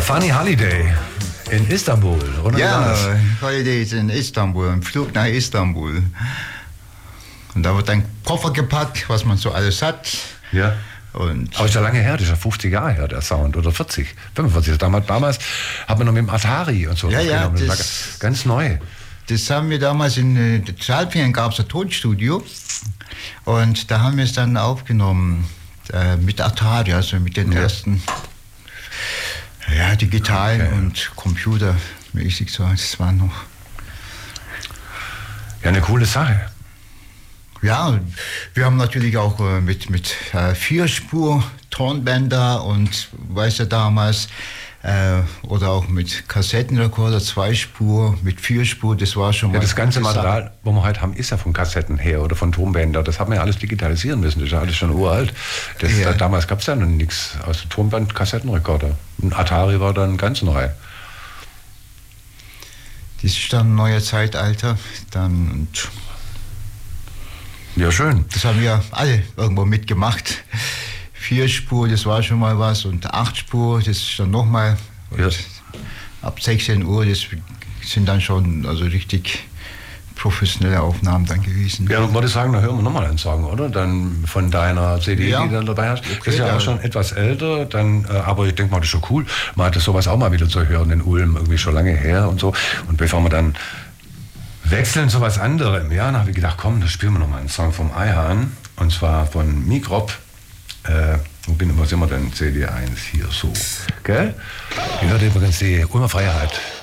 Funny Holiday in Istanbul, oder? Ja, Holiday ist in Istanbul, ein Flug nach Istanbul. Und da wird ein Koffer gepackt, was man so alles hat. Ja. Und Aber ist ja lange her, das ist ja 50 Jahre her, der Sound, oder 40, 45. Damals hat man noch mit dem Atari und so ja, das war ganz neu. Das haben wir damals in Salzburg, gab es ein Tonstudio. Und da haben wir es dann aufgenommen mit Atari, also mit den ersten digitalen und computermäßig so. Das war noch. Ja, eine coole Sache. Ja, wir haben natürlich auch mit 4-Spur Tonbänder und weißt du damals, oder auch mit Kassettenrekorder, 2-Spur, mit 4-Spur, das war schon mal. Ja, das ganze Material, wo wir heute haben, ist ja von Kassetten her oder von Tonbändern. Das haben wir ja alles digitalisieren müssen, das ist ja alles schon uralt. Damals gab es ja noch nichts außer Tonband, Kassettenrekorder. Ein Atari war dann ganz neu. Das ist dann ein neues Zeitalter. Ja, schön. Das haben wir alle irgendwo mitgemacht. 4-Spur, das war schon mal was, und 8-Spur, das ist dann nochmal. Ja. Ab 16 Uhr, das sind dann schon also richtig professionelle Aufnahmen dann gewesen. Ja, dann würde ich sagen, da hören wir nochmal einen Song, oder? Dann von deiner CD, die du dann dabei hast. Okay, das ist ja auch schon etwas älter, aber ich denke mal, das ist schon cool. Man hatte sowas auch mal wieder zu hören in Ulm, irgendwie schon lange her und so. Und bevor wir dann wechseln zu was anderem, ja, dann habe ich gedacht, komm, da spielen wir nochmal einen Song vom Eihahn, und zwar von Mikrop. Was immer denn CD1 hier so, gell? Ich hörte übrigens die Ulmer Freiheit.